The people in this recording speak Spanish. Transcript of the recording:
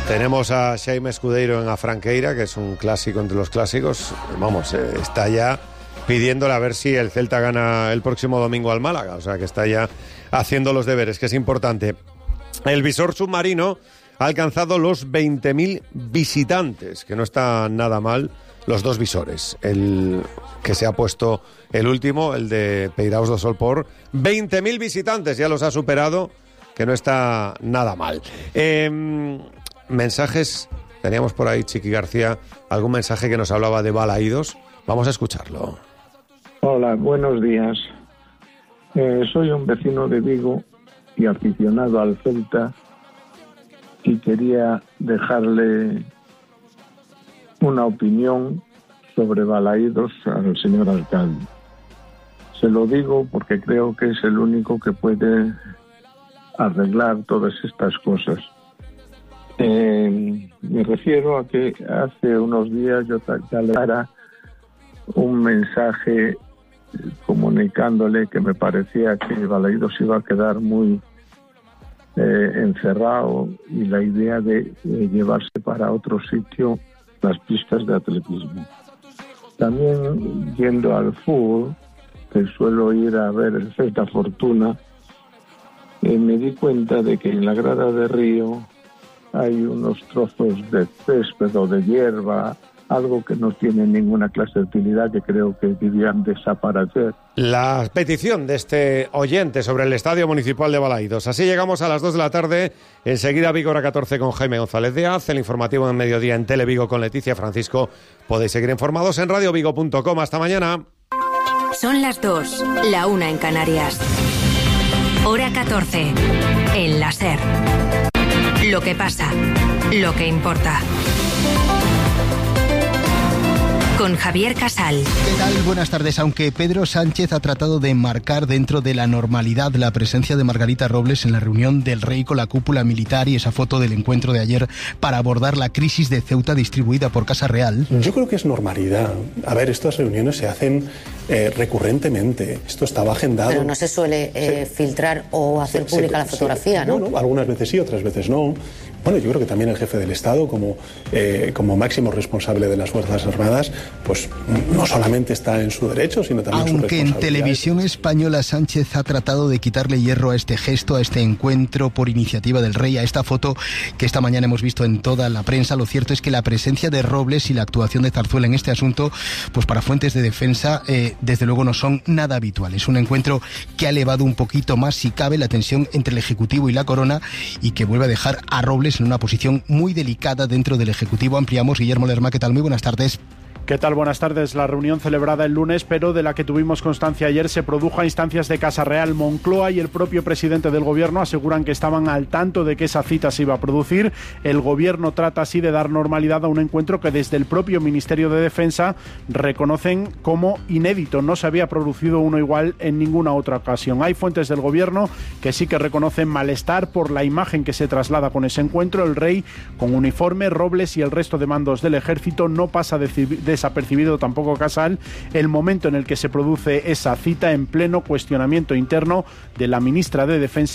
Tenemos a Xaime Escudeiro en Afranqueira, que es un clásico entre los clásicos. Vamos, está ya pidiéndole a ver si el Celta gana el próximo domingo al Málaga. O sea, que está ya haciendo los deberes, que es importante. El visor submarino ha alcanzado los 20.000 visitantes, que no está nada mal. Los dos visores, el que se ha puesto el último, el de Peiraos do Solpor, 20.000 visitantes, ya los ha superado, que no está nada mal. Mensajes, teníamos por ahí, Chiqui García, algún mensaje que nos hablaba de Balaídos. Vamos a escucharlo. Hola, buenos días. Soy un vecino de Vigo y aficionado al Celta, y quería dejarle una opinión sobre Balaídos al señor alcalde. Se lo digo porque creo que es el único que puede arreglar todas estas cosas. Me refiero a que hace unos días yo le dara un mensaje comunicándole que me parecía que Balaídos iba a quedar muy encerrado, y la idea de llevarse para otro sitio las pistas de atletismo. También, yendo al fútbol, que suelo ir a ver el Celta Fortuna, me di cuenta de que en la grada de Río hay unos trozos de césped o de hierba, algo que no tiene ninguna clase de utilidad, que creo que debían desaparecer. La petición de este oyente sobre el Estadio Municipal de Balaídos. Así llegamos a las 2 de la tarde. Enseguida Vigo hora 14 con Jaime González de Az. El informativo en mediodía en Televigo con Leticia Francisco. Podéis seguir informados en radiovigo.com. Hasta mañana. Son las 2, la 1 en Canarias. Hora 14, en la SER. Lo que pasa, lo que importa. Con Javier Casal. ¿Qué tal? Buenas tardes. Aunque Pedro Sánchez ha tratado de enmarcar dentro de la normalidad la presencia de Margarita Robles en la reunión del Rey con la cúpula militar y esa foto del encuentro de ayer para abordar la crisis de Ceuta distribuida por Casa Real. Yo creo que es normalidad. A ver, estas reuniones se hacen recurrentemente. Esto estaba agendado. Pero no se suele filtrar o hacer pública la fotografía, ¿no? No, algunas veces sí, otras veces no. Bueno, yo creo que también el jefe del Estado, como máximo responsable de las Fuerzas Armadas, pues no solamente está en su derecho, sino también en su responsabilidad. Aunque en Televisión Española Sánchez ha tratado de quitarle hierro a este gesto, a este encuentro por iniciativa del Rey, a esta foto que esta mañana hemos visto en toda la prensa, lo cierto es que la presencia de Robles y la actuación de Zarzuela en este asunto, pues para fuentes de defensa, desde luego no son nada habituales. Un encuentro que ha elevado un poquito más, si cabe, la tensión entre el Ejecutivo y la Corona, y que vuelve a dejar a Robles en una posición muy delicada dentro del Ejecutivo. Ampliamos. Guillermo Lerma, ¿qué tal? Muy buenas tardes. ¿Qué tal? Buenas tardes. La reunión celebrada el lunes, pero de la que tuvimos constancia ayer, se produjo a instancias de Casa Real. Moncloa y el propio presidente del Gobierno aseguran que estaban al tanto de que esa cita se iba a producir. El Gobierno trata así de dar normalidad a un encuentro que desde el propio Ministerio de Defensa reconocen como inédito. No se había producido uno igual en ninguna otra ocasión. Hay fuentes del Gobierno que sí que reconocen malestar por la imagen que se traslada con ese encuentro. El Rey con uniforme, Robles y el resto de mandos del Ejército. No pasa desapercibido tampoco Casal el momento en el que se produce esa cita, en pleno cuestionamiento interno de la ministra de Defensa